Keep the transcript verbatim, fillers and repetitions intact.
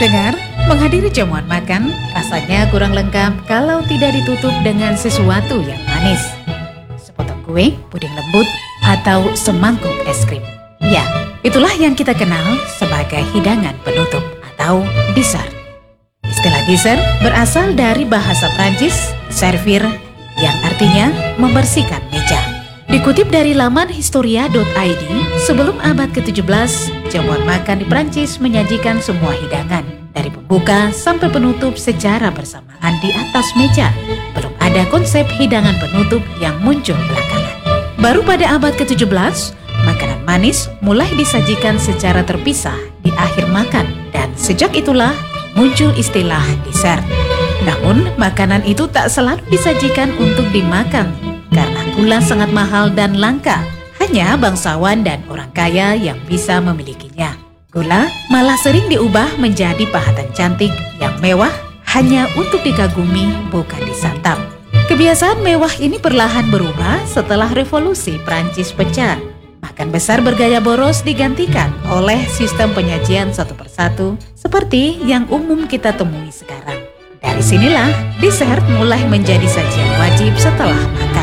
Pendengar, menghadiri jamuan makan rasanya kurang lengkap kalau tidak ditutup dengan sesuatu yang manis. Sepotong kue, puding lembut, atau semangkuk es krim. Ya, itulah yang kita kenal sebagai hidangan penutup atau dessert. Istilah dessert berasal dari bahasa Prancis, servir, yang artinya membersihkan meja. Dikutip dari laman historia dot i d, sebelum abad ke tujuh belas, jamuan makan di Prancis menyajikan semua hidangan, dari pembuka sampai penutup secara bersamaan di atas meja. Belum ada konsep hidangan penutup yang muncul belakangan. Baru pada abad ke tujuh belas, makanan manis mulai disajikan secara terpisah di akhir makan, dan sejak itulah muncul istilah dessert. Namun, makanan itu tak selalu disajikan untuk dimakan, karena gula sangat mahal dan langka. Hanya bangsawan dan orang kaya yang bisa memilikinya. Gula malah sering diubah menjadi pahatan cantik yang mewah hanya untuk dikagumi, bukan disantap. Kebiasaan mewah ini perlahan berubah setelah revolusi Prancis pecah. Makan besar bergaya boros digantikan oleh sistem penyajian satu persatu seperti yang umum kita temui sekarang. Dari sinilah dessert mulai menjadi sajian wajib setelah makan.